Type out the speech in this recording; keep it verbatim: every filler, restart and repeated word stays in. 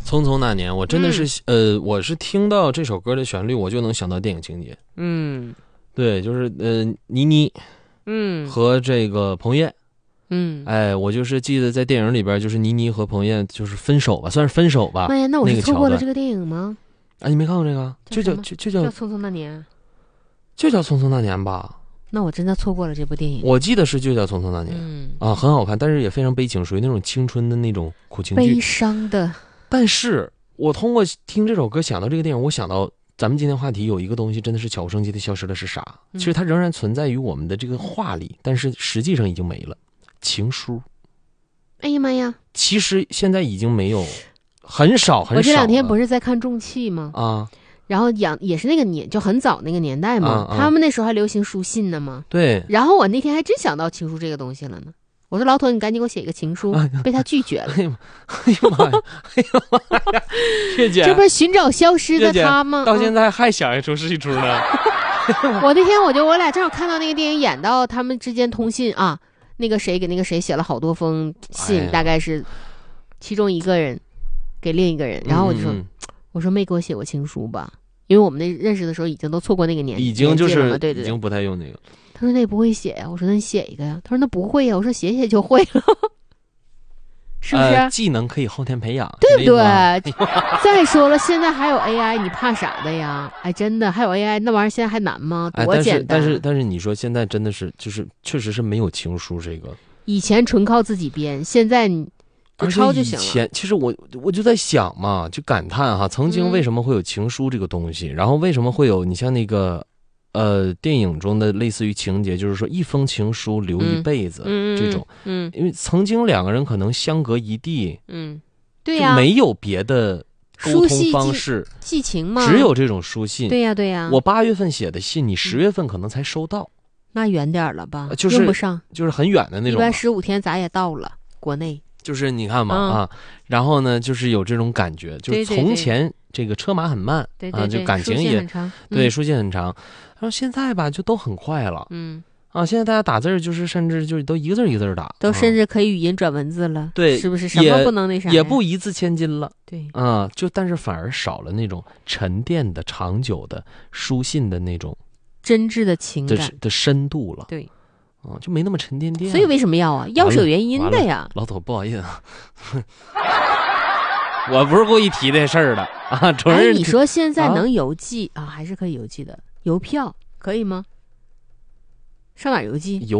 匆匆那年，我真的是、嗯、呃，我是听到这首歌的旋律，我就能想到电影情节。 嗯， 对，就是呃，倪妮， 嗯， 和这个彭晏， 嗯， 哎，我就是记得在电影里边，就是倪妮和彭晏就是分手吧，算是分手吧。 妈呀，那我是错过了这个个电影吗？ 啊，你没看过这个？就叫就就叫叫《匆匆那年》， 就叫《匆匆那年》吧。 那我真的错过了这部电影。 我记得是就叫《匆匆那年》， 嗯啊，很好看，但是也非常悲情，属于那种青春的那种苦情剧， 悲伤的。 但是我通过听这首歌想到这个电影，我想到咱们今天话题有一个东西真的是悄无声息的消失了，是啥？其实它仍然存在于我们的这个话里，但是实际上已经没了。情书。 哎呀妈呀！ 其实现在已经没有，很少很少。 我这两天不是在看重器吗？ 啊。 然后养也是那个年，就很早那个年代嘛、啊啊，他们那时候还流行书信呢嘛。 对。 然后我那天还真想到情书这个东西了呢。我说老头，你赶紧给我写一个情书，啊、被他拒绝了。 哎呀妈呀！哎呀妈呀！月姐， 这不是寻找消失的他吗？ 到现在还想一出是一出呢。 我那天我就我俩正好看到那个电影演到他们之间通信啊，那个谁给那个谁写了好多封信，哎、大概是其中一个人给另一个人，然后我就说。嗯我说没给我写过情书吧，因为我们那认识的时候已经都错过那个年， 已经就是对对对， 已经不太用那个。 他说那也不会写呀，我说那你写一个呀。他说那不会呀，我说写写就会了，是不是？ 呃、技能可以后天培养， 对不对？再说了，现在还有 A I， 你怕啥的呀？哎，真的还有 A I， 那玩意儿现在还难吗？多简单。 哎、但是但是但是你说现在真的是就是确实是没有情书这个， 以前纯靠自己编，现在你。 而且以前其实我我就在想嘛，就感叹哈，曾经为什么会有情书这个东西，嗯、然后为什么会有你像那个呃电影中的类似于情节，就是说一封情书留一辈子、 嗯、 这种， 嗯， 因为曾经两个人可能相隔一地， 嗯，对呀、啊， 没有别的沟通方式， 寄情吗？ 只有这种书信。 对呀、啊、对呀、啊， 我八月份写的信，你十月份可能才收到， 嗯、那远点了吧？ 就是用不上， 就是很远的那种， 一般十五天咱也到了国内。 就是你看嘛、 嗯、 啊，然后呢，就是有这种感觉，就是从前这个车马很慢， 对对对啊，就感情也很长对， 嗯、 书信很长。然后现在吧，就都很快了， 嗯啊，现在大家打字就是甚至就都一个字一个字打， 都甚至可以语音转文字了， 对， 是不是？什么不能那啥？ 也不一字千金了， 对， 啊，就但是反而少了那种沉淀的、长久的书信的那种真挚的情感的, 的深度了， 对。 啊，就没那么沉甸甸。 所以为什么要啊？要是有原因的呀。 老头，不好意思啊，我不是故意提这事儿的啊。主任， 哎，你说现在能邮寄 啊, 啊，还是可以邮寄的？邮票可以吗？上哪儿邮寄？ 邮。